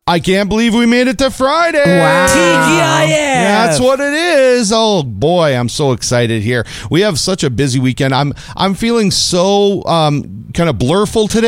I can't believe we made it to Friday. Wow. TGIF. That's what it is. Oh boy, I'm so excited here. We have such a busy weekend. I'm feeling so kind of blurful today.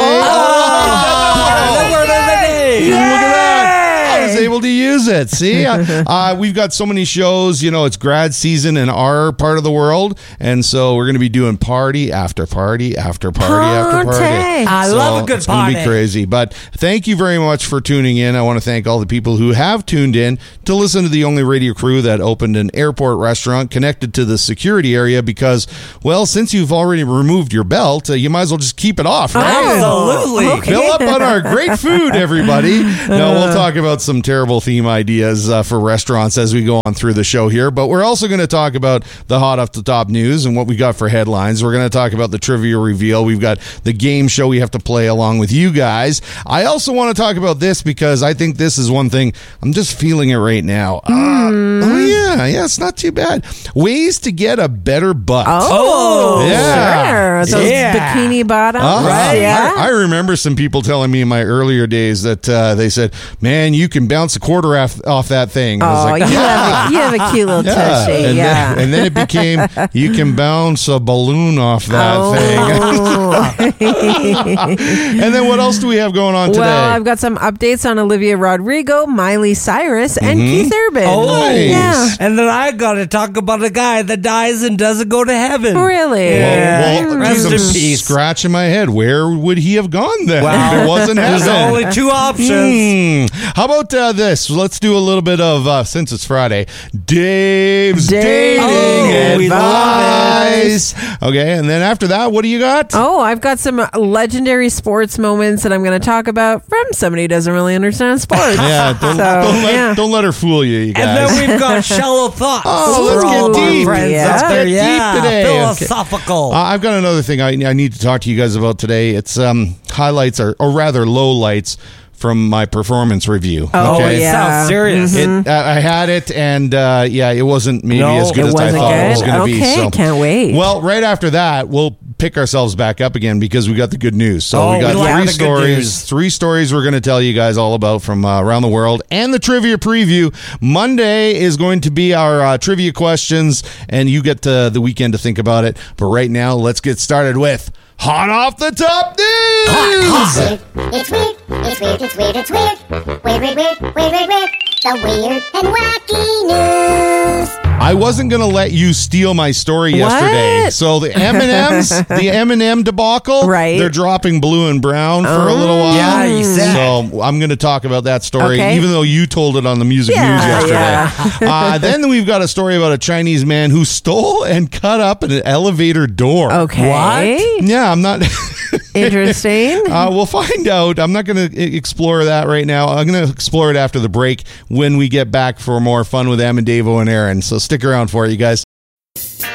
The word of the day. Look at that. I was able to use it. See, we've got so many shows. You know, it's grad season in our part of the world, and so we're going to be doing party after party after party after party. I love a good It's going party. to be crazy. But thank you very much for tuning in. I want to thank all the people who have tuned in to listen to the only radio crew that opened an airport restaurant connected to the security area because, well, since you've already removed your belt, you might as well just keep it off, right? Absolutely. Okay. Fill up on our great food, everybody. Now, we'll talk about some terrible theme ideas for restaurants as we go on through the show here, but we're also going to talk about the hot off the top news and what we got for headlines. We're going to talk about the trivia reveal. We've got the game show we have to play along with you guys. I also want to talk about this because I think this is one thing. I'm just feeling it right now. Oh, yeah, it's not too bad. Ways to get a better butt. Oh, Yeah. Sure. Those Yeah. bikini bottoms. Right. Yeah. I remember some people telling me in my earlier days that they said, man, you can bounce a quarter off that thing. I was Oh, like, you have a cute little tushy. And, Yeah. then, and then it became, you can bounce a balloon off that thing. And then what else do we have going on today? Well, I've got some updates on Olivia Rodrigo, Miley Cyrus, and Keith Urban. Oh, Nice. Yeah. And then I got to talk about a guy that dies and doesn't go to heaven. Really? Well, Rest I'm in peace. scratching my head. Where would he have gone then Wow. if it wasn't There's heaven? only two options. How about this? Let's do a little bit of, since it's Friday, Dave's dating Oh, we love advice. Okay, and then after that, what do you got? Oh, I've got some legendary sports moments that I'm going to talk about from somebody who doesn't really understand sports. Yeah, don't let her fool you guys. And then we've got shallow thoughts. Oh, let's for get all of our deep. friends Yeah. out there. Let's get deep Yeah, today. philosophical. I've got another thing I need to talk to you guys about today. It's highlights or rather lowlights from my performance review. Oh, It yeah. sounds serious. I had it, and it wasn't maybe No, as good it as I Wasn't thought it was good? going to be. Okay, So, can't wait. well, right after that, we'll pick ourselves back up again because we got the good news. So Oh, we got we like three the good stories. news. Three stories we're going to tell you guys all about from around the world, and the trivia preview. Monday is going to be our trivia questions, and you get the weekend to think about it. But right now, let's get started with Hot Off the Top News! It's weird, it's weird, it's weird, it's weird. Weird, weird, weird, weird, weird, weird. The weird and wacky news. I wasn't going to let you steal my story yesterday. What? So the M&Ms, the M&M debacle, Right. they're dropping blue and brown for a little while. Yeah, you said. So I'm going to talk about that story, Okay. even though you told it on the music news yesterday. Then we've got a story about a Chinese man who stole and cut up an elevator door. Okay. Yeah, I'm not... Interesting. We'll find out. I'm not going to explore that right now. I'm going to explore it after the break when we get back for more fun with Em and Davo and Aaron. So stick around for it, you guys.